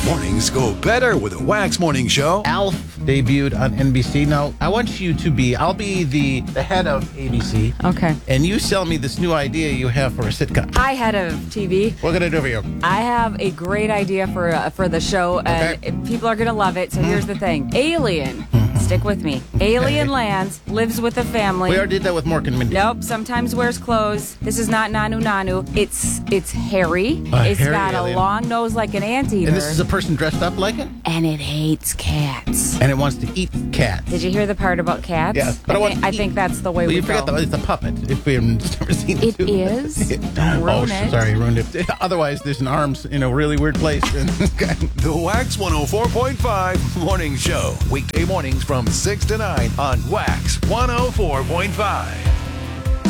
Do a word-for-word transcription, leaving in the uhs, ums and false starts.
Mornings go better with a Wax Morning Show. Alf debuted on N B C. Now, I want you to be, I'll be the, the head of A B C. Okay. And you sell me this new idea you have for a sitcom. Hi, head of T V. What can I do for you? I have a great idea for uh, for the show, and Okay. people are going to love it. So here's the thing. Alien. Stick with me. Alien lands, lives with a family. We already did that with Mork and Mindy. Nope, sometimes wears clothes. This is not Nanu Nanu. It's it's hairy. A It's hairy got alien. a long nose like an anteater. And this is a person dressed up like it? and it hates cats. And it wants to eat cats. Did you hear the part about cats? Yes, but I, I want think, to I eat- think that's the way Well, we you go. forgot that it's a puppet. If we haven't never seen it. It too. is. Don't ruin oh, it. sorry, ruined it. Otherwise, there's an arms in a really weird place. The Wax one oh four point five Morning Show. Weekday mornings from six to nine on Wax one oh four point five.